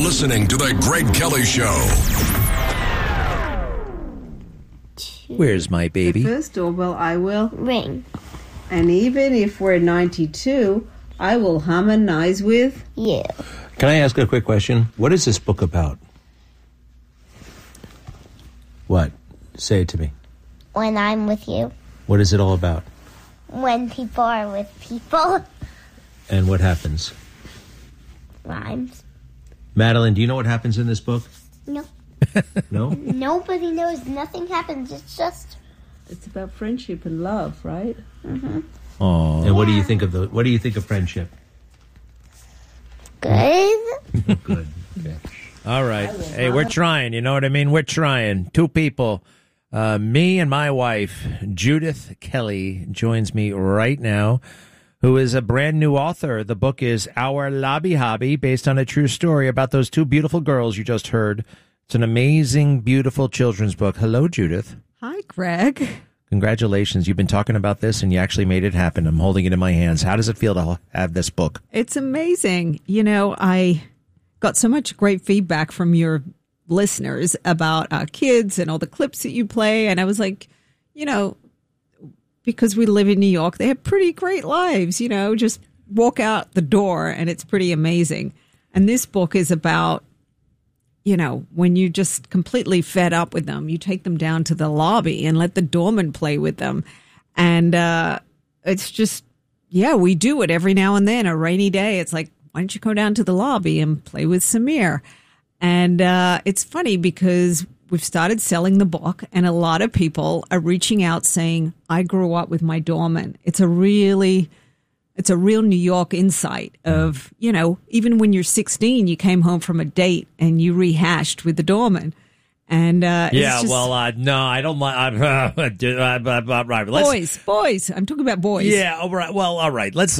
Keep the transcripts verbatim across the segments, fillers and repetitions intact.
listening to The Greg Kelly Show. Where's my baby? The first doorbell I will ring. And even if we're ninety-two, I will harmonize with you. Can I ask a quick question? What is this book about? What? Say it to me. When I'm with you. What is it all about? When people are with people. And what happens? Rhymes. Madeline, do you know what happens in this book? No. No? Nobody knows. Nothing happens. It's just... It's about friendship and love, right? Mm-hmm. Oh. And what do you think of the? What do you think of friendship? Good. Good. Okay. All right. Hey, we're trying. You know what I mean? We're trying. Two people. Uh, me and my wife, Judith Kelly, joins me right now, who is a brand new author. The book is Our Lobby Hobby, based on a true story about those two beautiful girls you just heard. It's an amazing, beautiful children's book. Hello, Judith. Hi, Greg. Congratulations. You've been talking about this and you actually made it happen. I'm holding it in my hands. How does it feel to have this book? It's amazing. You know, I got so much great feedback from your listeners about our kids and all the clips that you play. And I was like, you know, because we live in New York, they have pretty great lives, you know, just walk out the door and it's pretty amazing. And this book is about, you know, when you just completely fed up with them, you take them down to the lobby and let the doorman play with them. And uh, it's just, yeah, we do it every now and then. A rainy day, it's like, why don't you go down to the lobby and play with Samir? And uh, it's funny because we've started selling the book and a lot of people are reaching out saying, I grew up with my doorman. It's a really... It's a real New York insight of, you know, even when you're sixteen, you came home from a date and you rehashed with the doorman. And uh, yeah, it's just, well, uh, no, I don't like. Uh, uh, uh, uh, right, let's, boys, boys. I'm talking about boys. Yeah, all right. Well, all right. Let's.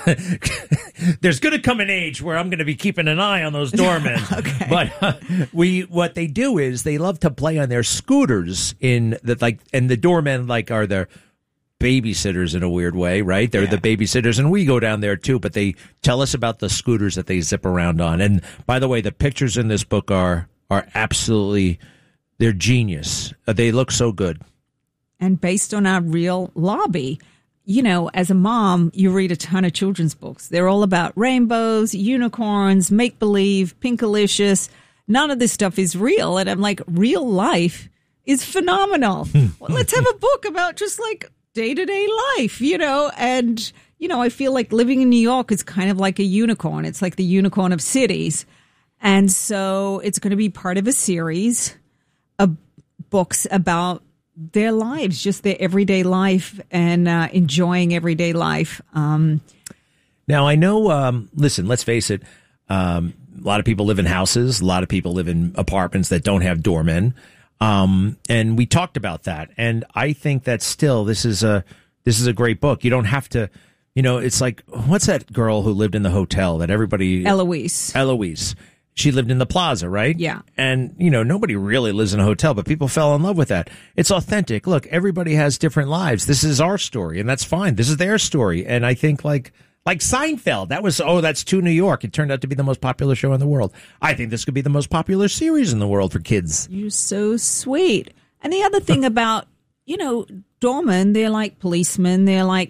There's going to come an age where I'm going to be keeping an eye on those doormen. Okay. But uh, we, what they do is they love to play on their scooters in the like, and the doormen like are their babysitters in a weird way, right? They're Yeah. the babysitters, and we go down there too, but they tell us about the scooters that they zip around on. And by the way, the pictures in this book are are absolutely, they're genius. Uh, they look so good. And based on our real lobby, you know, as a mom, you read a ton of children's books. They're all about rainbows, unicorns, make-believe, Pinkalicious. None of this stuff is real. And I'm like, real life is phenomenal. Well, let's have a book about just like day-to-day life, you know, and, you know, I feel like living in New York is kind of like a unicorn. It's like the unicorn of cities. And so it's going to be part of a series of books about their lives, just their everyday life and uh, enjoying everyday life. Um, now, I know, um, listen, let's face it, um, a lot of people live in houses. A lot of people live in apartments that don't have doormen. Um, and we talked about that. And I think that still, this is a, this is a great book. You don't have to, you know, it's like, what's that girl who lived in the hotel that everybody, Eloise. Eloise. She lived in the plaza, right? Yeah. And, you know, nobody really lives in a hotel, but people fell in love with that. It's authentic. Look, everybody has different lives. This is our story and that's fine. This is their story. And I think like, Like Seinfeld, that was, oh, that's too New York. It turned out to be the most popular show in the world. I think this could be the most popular series in the world for kids. You're so sweet. And the other thing about, you know, doormen, they're like policemen, they're like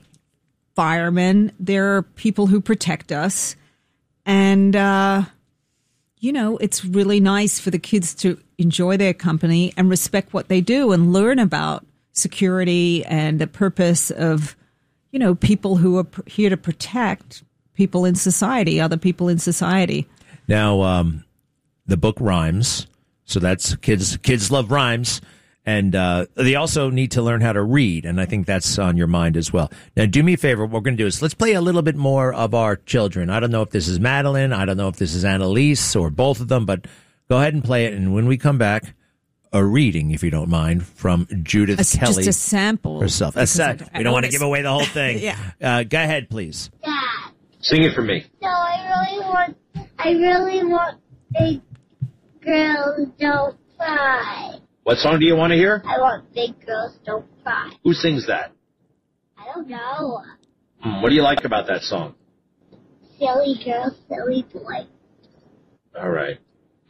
firemen, they're people who protect us. And, uh, you know, it's really nice for the kids to enjoy their company and respect what they do and learn about security and the purpose of, you know, people who are pr- here to protect people in society, other people in society. Now, um, the book rhymes, so that's kids. Kids love rhymes, and uh, they also need to learn how to read, and I think that's on your mind as well. Now, do me a favor. What we're going to do is let's play a little bit more of our children. I don't know if this is Madeline. I don't know if this is Annalise or both of them, but go ahead and play it, and when we come back, a reading, if you don't mind, from Judith a, Kelly. Just a sample. Herself. A set. I, I we don't want to wanna... give away the whole thing. Yeah. Uh, go ahead, please. Dad. Sing it for me. No, I really want, I really want Big Girls Don't Cry. What song do you want to hear? I want Big Girls Don't Cry. Who sings that? I don't know. Hmm, what do you like about that song? Silly girls, silly boy. All right.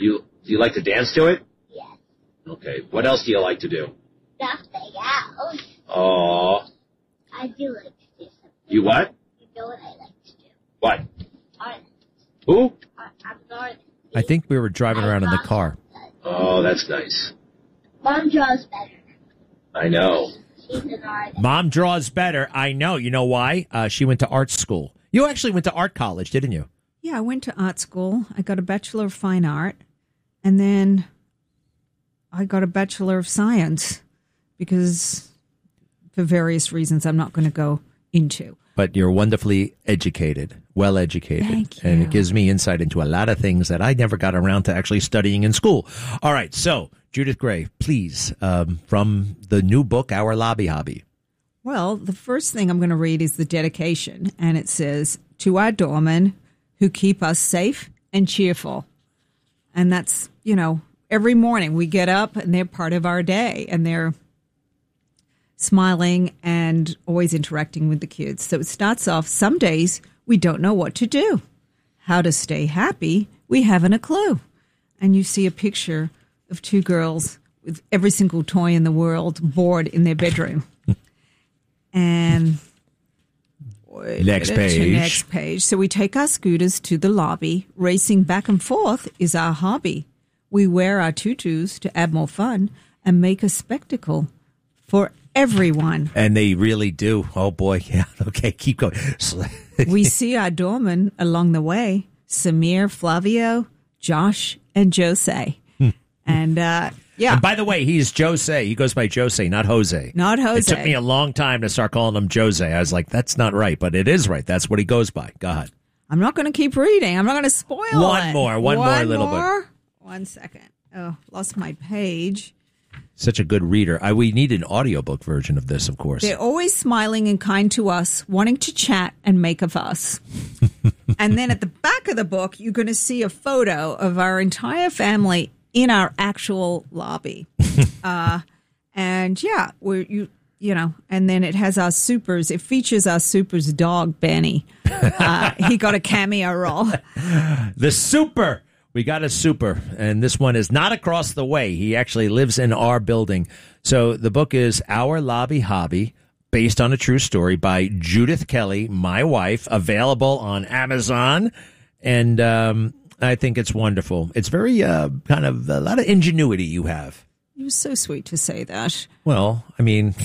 Do you like to dance to it? Yes. Okay. What else do you like to do? Nothing else. Oh. I do like to do something. You what? You know what I like to do? What? Art. Who? Art. I'm an artist. I think we were driving around in the car. Oh, that's nice. Mom draws better. I know. She's an artist. Mom draws better. I know. You know why? Uh, she went to art school. You actually went to art college, didn't you? Yeah, I went to art school. I got a Bachelor of Fine Art, and then I got a Bachelor of Science because, for various reasons, I'm not going to go into. But you're wonderfully educated, well educated. Thank And you. it gives me insight into a lot of things that I never got around to actually studying in school. All right. So, Judith Gray, please, um, from the new book, Our Lobby Hobby. Well, the first thing I'm going to read is the dedication, and it says, "To our doormen who keep us safe and cheerful." And that's, you know, every morning we get up and they're part of our day, and they're smiling and always interacting with the kids. So it starts off, "Some days we don't know what to do. How to stay happy, we haven't a clue." And you see a picture of two girls with every single toy in the world bored in their bedroom. And Next to page. next page. So we take our scooters to the lobby. Racing back and forth is our hobby. We wear our tutus to add more fun and make a spectacle for everyone. And they really do. Oh, boy. Yeah. Okay. Keep going. We see our doormen along the way, Samir, Flavio, Josh, and Jose. And, uh, yeah. And by the way, he's Jose. He goes by Jose, not Jose. Not Jose. It took me a long time to start calling him Jose. I was like, that's not right, but it is right. That's what he goes by. Go ahead. I'm not going to keep reading. I'm not going to spoil One it. more, one more little bit. more. One second. Oh, lost my page. Such a good reader. I, we need an audiobook version of this, of course. They're always smiling and kind to us, wanting to chat and make a fuss. And then at the back of the book, you're going to see a photo of our entire family in our actual lobby. uh, and yeah, we're, you you know, and then it has our supers. It features our supers dog, Benny. Uh, he got a cameo role. The super. We got a super, and this one is not across the way. He actually lives in our building. So the book is Our Lobby Hobby, based on a true story by Judith Kelly, my wife, available on Amazon. And um, I think it's wonderful. It's very uh, kind of a lot of ingenuity you have. It was so sweet to say that. Well, I mean,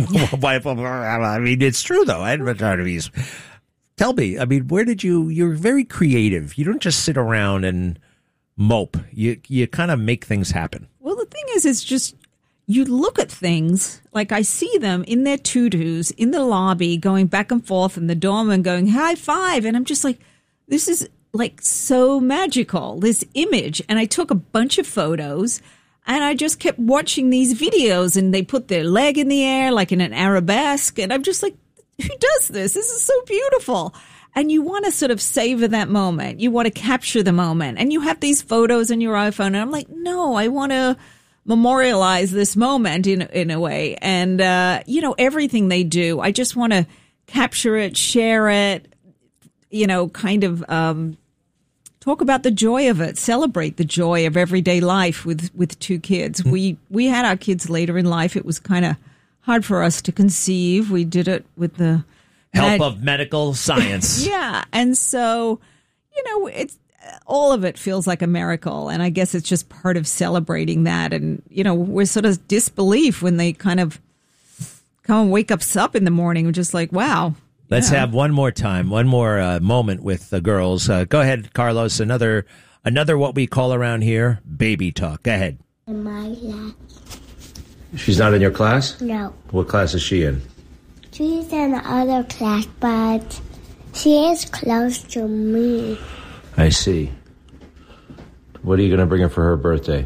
I mean, it's true, though. I don't try to be. Tell me, I mean, where did you, you're very creative. You don't just sit around and mope. You you kind of make things happen. Well, the thing is, it's just, you look at things, like I see them in their tutus, in the lobby, going back and forth, and the doorman going, high five. And I'm just like, this is like so magical, this image. And I took a bunch of photos, and I just kept watching these videos, and they put their leg in the air like in an arabesque. And I'm just like, who does this? This is so beautiful. And you want to sort of savor that moment. You want to capture the moment. And you have these photos on your iPhone. And I'm like, no, I want to memorialize this moment in, in a way. And, uh, you know, everything they do, I just want to capture it, share it, you know, kind of um, talk about the joy of it, celebrate the joy of everyday life with, with two kids. Mm-hmm. We, we had our kids later in life. It was kind of hard for us to conceive. We did it with the help med- of medical science. Yeah. And so, you know, it's all of it feels like a miracle. And I guess it's just part of celebrating that. And, you know, we're sort of disbelief when they kind of come and wake us up in the morning. We're just like, wow. Let's yeah. have one more time, one more uh, moment with the girls. Uh, go ahead, Carlos. Another, another what we call around here, baby talk. Go ahead. In my class. She's not in your class? No. What class is she in? She's in other class, but she is close to me. I see. What are you going to bring her for her birthday?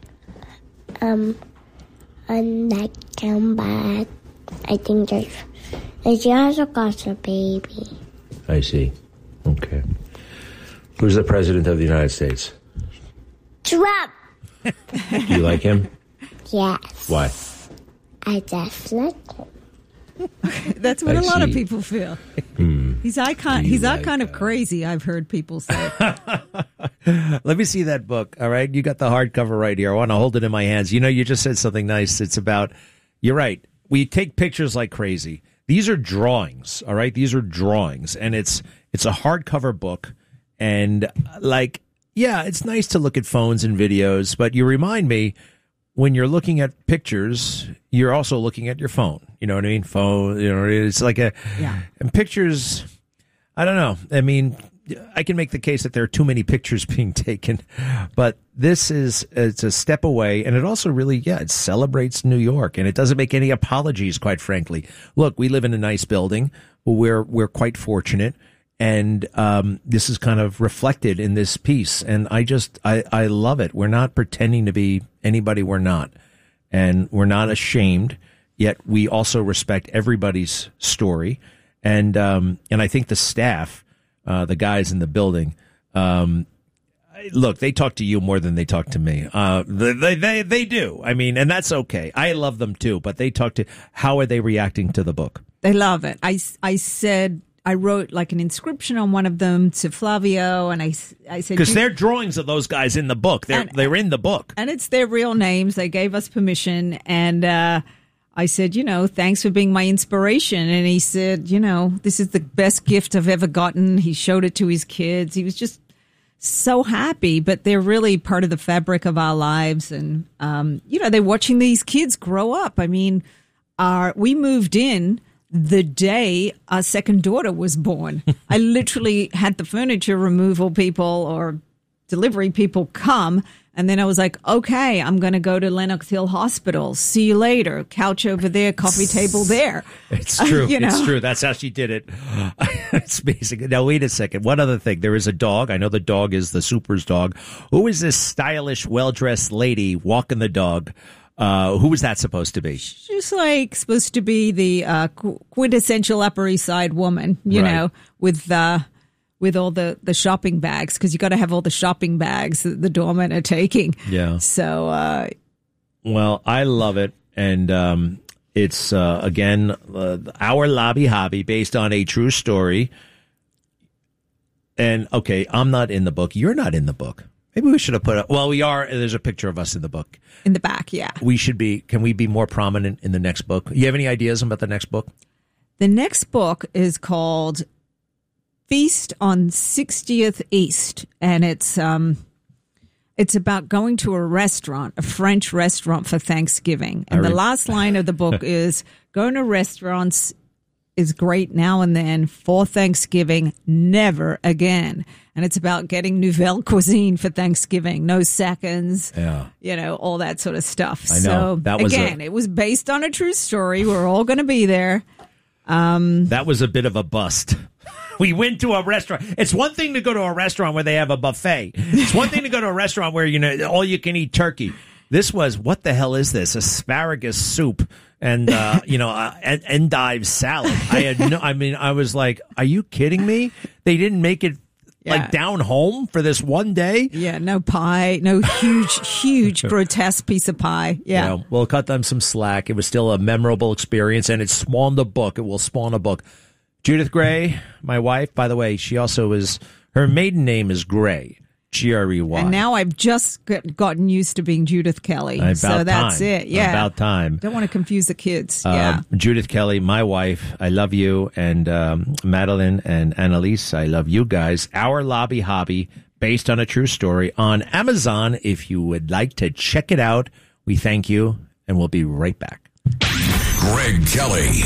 Um, a neck come back. I think there's, and she also got a baby. I see. Okay. Who's the president of the United States? Trump! Do you like him? Yes. Why? I just like him. That's what I a lot of see. people feel. Hmm. He's icon. You He's that like kind of that. crazy. I've heard people say. Let me see that book. All right. You got the hardcover right here. I want to hold it in my hands. You know, you just said something nice. It's about, you're right. We take pictures like crazy. These are drawings. All right. These are drawings. And it's, it's a hardcover book. And like, yeah, it's nice to look at phones and videos, but you remind me when you're looking at pictures, you're also looking at your phone. You know what I mean? Phone, you know, it's like a, Yeah. and pictures, I don't know. I mean, I can make the case that there are too many pictures being taken, but this is, it's a step away. And it also really, yeah, it celebrates New York and it doesn't make any apologies, quite frankly. Look, we live in a nice building. We're, we're quite fortunate. And um, this is kind of reflected in this piece. And I just, I, I love it. We're not pretending to be anybody we're not. And we're not ashamed, yet we also respect everybody's story. And um, and I think the staff, uh, the guys in the building, um, look, they talk to you more than they talk to me. Uh, they, they, they do. I mean, and that's okay. I love them too, but they talk to, how are they reacting to the book? They love it. I, I said, I wrote like an inscription on one of them to Flavio, and I, I said... Because they're drawings of those guys in the book. They're, and, they're in the book. And it's their real names. They gave us permission, and uh, I said, you know, thanks for being my inspiration. And he said, you know, this is the best gift I've ever gotten. He showed it to his kids. He was just so happy, but they're really part of the fabric of our lives. And, um, you know, they're watching these kids grow up. I mean, our, we moved in the day our second daughter was born. I literally had the furniture removal people or delivery people come, and then I was like, okay, I'm going to go to Lenox Hill Hospital. See you later. Couch over there, coffee table there. It's true. You know? It's true. That's how she did it. It's basic. Now, wait a second. One other thing. There is a dog. I know the dog is the Super's dog. Who is this stylish, well-dressed lady walking the dog? Uh, who was that supposed to be? She's like supposed to be the uh, quintessential Upper East Side woman, you Right. know, with uh, with all the, the shopping bags, because you got to have all the shopping bags that the doormen are taking. Yeah. So, uh, well, I love it, and um, it's uh, again uh, our lobby hobby based on a true story. And okay, I'm not in the book. You're not in the book. Maybe we should have put. A, well, we are. There's a picture of us in the book. in the back, yeah. We should be. Can we be more prominent in the next book? You have any ideas about the next book? The next book is called Feast on sixtieth East, and it's um, it's about going to a restaurant, a French restaurant for Thanksgiving. And I the re- last line of the book is going to restaurants is great now and then, for Thanksgiving, never again. And it's about getting Nouvelle cuisine for Thanksgiving, no seconds, Yeah. you know, all that sort of stuff. I know. So That was again, a- it was based on a true story. We're all going to be there. Um, That was a bit of a bust. We went to a restaurant. It's one thing to go to a restaurant where they have a buffet. It's one thing to go to a restaurant where, you know, all you can eat turkey. This was, what the hell is this? Asparagus soup and, uh, you know, uh, en- endive salad. I had no, I mean, I was like, are you kidding me? They didn't make it Yeah. like down home for this one day? Yeah, no pie, no huge, huge, grotesque piece of pie. Yeah. You know, we'll cut them some slack. It was still a memorable experience, and it spawned a book. It will spawn a book. Judith Gray, my wife, by the way, she also is, her maiden name is Gray, G R E Y. And now I've just got, gotten used to being Judith Kelly. About so that's time. it. Yeah. About time. Don't want to confuse the kids. Uh, yeah. Judith Kelly, my wife, I love you. And um, Madeline and Annalise, I love you guys. Our Lobby Hobby, based on a true story, on Amazon. If you would like to check it out, we thank you, and we'll be right back. Greg Kelly.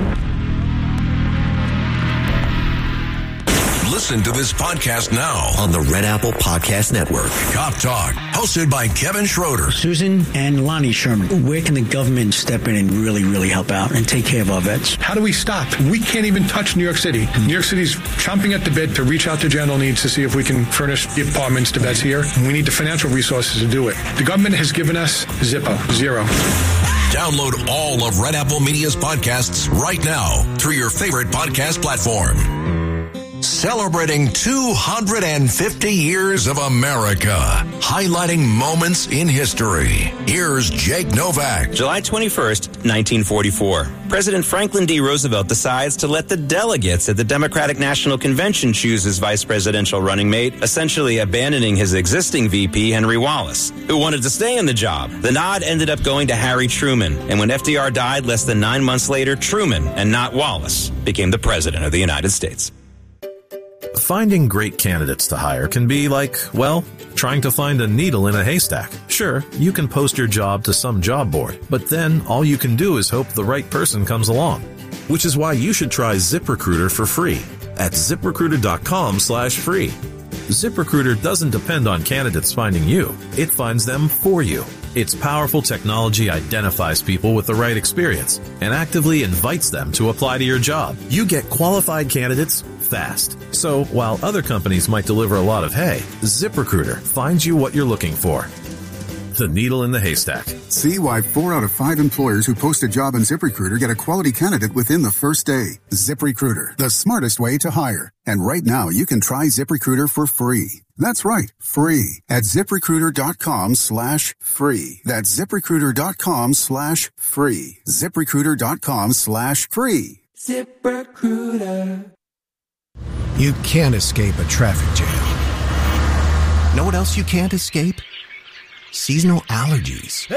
Listen to this podcast now on the Red Apple Podcast Network. Cop Talk, hosted by Kevin Schroeder. Susan and Lonnie Sherman, where can the government step in and really, really help out and take care of our vets? How do we stop? We can't even touch New York City. New York City's chomping at the bit to reach out to general needs to see if we can furnish the apartments to vets here. We need the financial resources to do it. The government has given us zippo, zero. Download all of Red Apple Media's podcasts right now through your favorite podcast platform. celebrating two hundred fifty years of America, highlighting moments in history. Here's Jake Novak. July twenty-first, nineteen forty-four. President Franklin D. Roosevelt decides to let the delegates at the Democratic National Convention choose his vice presidential running mate, essentially abandoning his existing V P, Henry Wallace, who wanted to stay in the job. The nod ended up going to Harry Truman, and when F D R died less than nine months later, Truman, and not Wallace, became the President of the United States. Finding great candidates to hire can be like, well, trying to find a needle in a haystack. Sure, you can post your job to some job board, but then all you can do is hope the right person comes along. Which is why you should try ZipRecruiter for free at ZipRecruiter.com slash free. ZipRecruiter doesn't depend on candidates finding you. It finds them for you. Its powerful technology identifies people with the right experience and actively invites them to apply to your job. You get qualified candidates fast. So while other companies might deliver a lot of hay, ZipRecruiter finds you what you're looking for. The needle in the haystack. See why four out of five employers who post a job on ZipRecruiter get a quality candidate within the first day. ZipRecruiter, the smartest way to hire. And right now, you can try ZipRecruiter for free. That's right, free at ZipRecruiter.com slash free. That's ZipRecruiter.com slash free. ZipRecruiter.com slash free. ZipRecruiter. You can't escape a traffic jam. Know what else you can't escape? Seasonal allergies.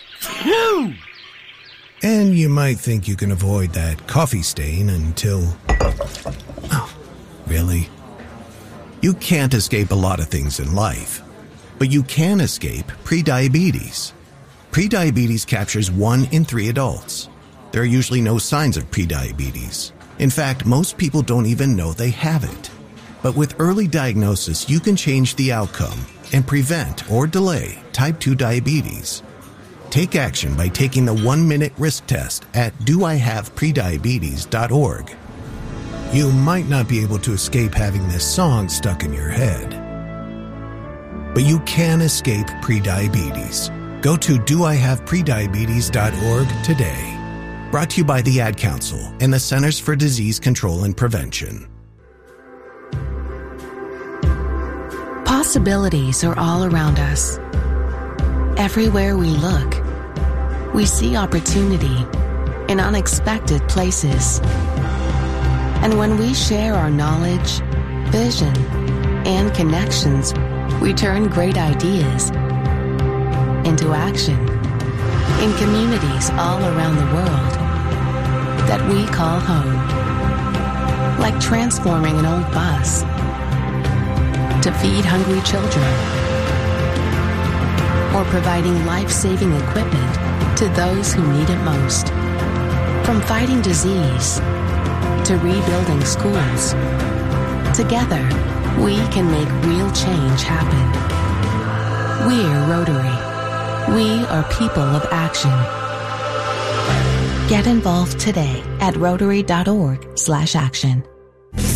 And you might think you can avoid that coffee stain until... Oh, really? You can't escape a lot of things in life, but you can escape prediabetes. Prediabetes captures one in three adults. There are usually no signs of prediabetes. In fact, most people don't even know they have it. But with early diagnosis, you can change the outcome and prevent or delay type two diabetes. Take action by taking the one-minute risk test at do I have prediabetes dot org. You might not be able to escape having this song stuck in your head, but you can escape prediabetes. Go to do I have prediabetes dot org today. Brought to you by the Ad Council and the Centers for Disease Control and Prevention. Possibilities are all around us. Everywhere we look, we see opportunity in unexpected places. And when we share our knowledge, vision, and connections, we turn great ideas into action in communities all around the world that we call home. Like transforming an old bus to feed hungry children, or providing life-saving equipment to those who need it most. From fighting disease to rebuilding schools, together we can make real change happen. We're Rotary. We are people of action. Get involved today at rotary dot org slash action.